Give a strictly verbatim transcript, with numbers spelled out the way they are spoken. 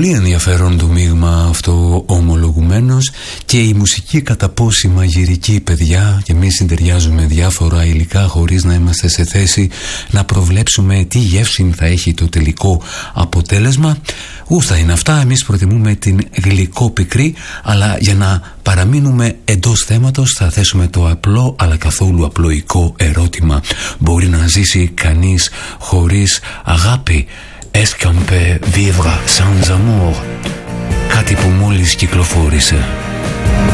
Πολύ ενδιαφέρον το μείγμα αυτό ομολογουμένως, και η μουσική κατά πόση μαγειρική, παιδιά, και εμείς συντεριάζουμε διάφορα υλικά χωρίς να είμαστε σε θέση να προβλέψουμε τι γεύση θα έχει το τελικό αποτέλεσμα. Ούστα είναι αυτά, εμείς προτιμούμε την γλυκό-πικρή, αλλά για να παραμείνουμε εντός θέματος θα θέσουμε το απλό αλλά καθόλου απλοϊκό ερώτημα: μπορεί να ζήσει κανείς χωρίς αγάπη? Est-ce qu'on peut vivre sans amour? Κάτι που μόλις κυκλοφόρησε.